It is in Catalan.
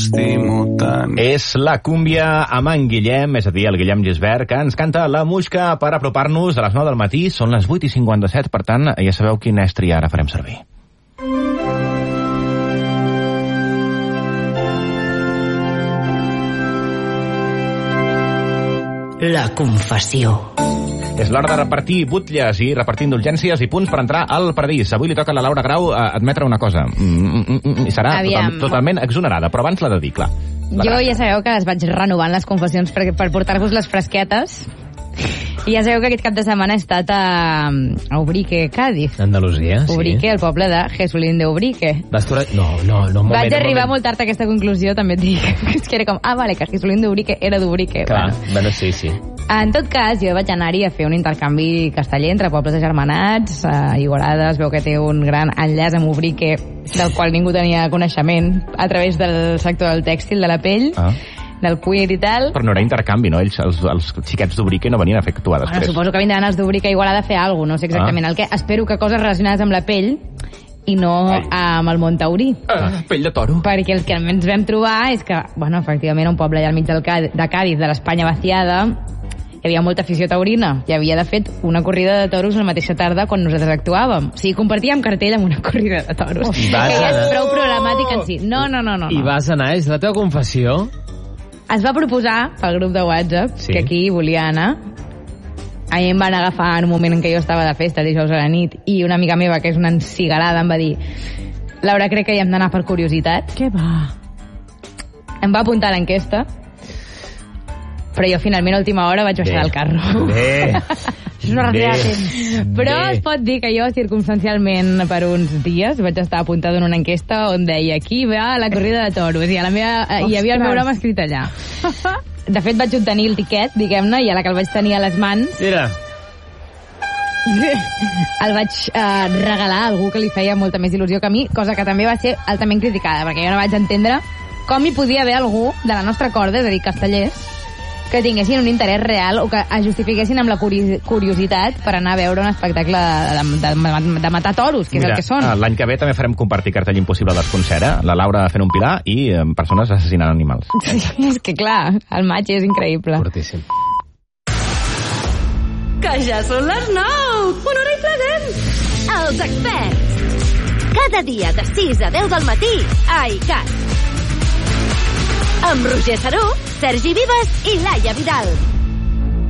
Estimo tant. És la cúmbia amb en Guillem, és a dir, el Guillem Gisbert, que ens canta la Muixca per apropar-nos a les 9 del matí. Són les 8:57, per tant, ja sabeu quin estri ara farem servir. La confessió. És l'hora de repartir butlles i repartir indulgències i punts per entrar al paradís. Avui li toca a la Laura Grau admetre una cosa. I serà totalment exonerada, però abans l'ha de dir, clar. Jo ja sabeu que es vaig renovant les confessions per portar-vos les fresquetes. I ja sabeu que aquest cap de setmana he estat a Ubrique, Cádiz. Andalusia, sí. Ubrique, el poble de Jesulín de Ubrique. No, un moment. Vaig arribar molt tard a aquesta conclusió, també et dic. És que era com, vale, que Jesulín de Ubrique era d'Ubrique. Clar, bueno, sí. En tot cas, jo vaig anar-hi a fer un intercanvi casteller entre pobles agermanats. Igualada es veu que té un gran enllaç amb Ubrique, del qual ningú tenia coneixement, a través del sector del tèxtil, de la pell, del cuir i tal. Però no era intercanvi, no? Ells, els xiquets d'Ubrique no venien a fer actuar després. Bueno, suposo que vindran els d'Ubrique a Igualada a fer alguna cosa, no sé exactament el què. Espero que coses relacionades amb la pell i no amb el món taurí. Pell de toro. Perquè el que ens vam trobar és que, bueno, efectivament, un poble allà al mig de Cádiz, de l'Espanya vaciada, hi havia molta afició taurina. Hi havia, de fet, una corrida de toros la mateixa tarda quan nosaltres actuàvem. O sigui, compartíem cartell amb una corrida de toros. Que ja és prou problemàtic en si. No. I vas anar, és la teva confessió? Es va proposar pel grup de WhatsApp que aquí volia anar. A mi em van agafar en un moment en què jo estava de festa, dijous a la nit, i una amiga meva, que és una encigalada, em va dir: Laura, crec que hi hem d'anar per curiositat. Què va? Em va apuntar a l'enquesta, però jo finalment a última hora vaig baixar del carro. Bé. És una retirada de temps. Però es pot dir que jo, circumstancialment, per uns dies vaig estar apuntada en una enquesta on deia aquí va la corrida de toros, i hi havia el meu nom escrit allà. De fet, vaig obtenir el tiquet, diguem-ne, i a la que el vaig tenir a les mans... Mira. El vaig regalar a algú que li feia molta més il·lusió que a mi, cosa que també va ser altament criticada, perquè jo no vaig entendre com hi podia haver algú de la nostra corda, és a dir, castellers, que tinguessin un interès real o que es justifiquessin amb la curiositat per anar a veure un espectacle de matar toros, que és el que són. L'any que ve també farem compartir cartell impossible d'Esconcera, la Laura fent un pilar i persones assassinant animals. Sí, és que clar, el maig és increïble. Fortíssim. Que ja són les 9! Una hora i present! Els experts! Cada dia de 6 a 10 del matí a ICAT. Amb Roger Saró, Sergi Vives i Laia Vidal.